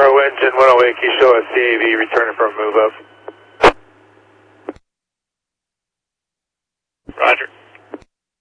Zero engine 108, Keyshaw at CAV, returning from move up.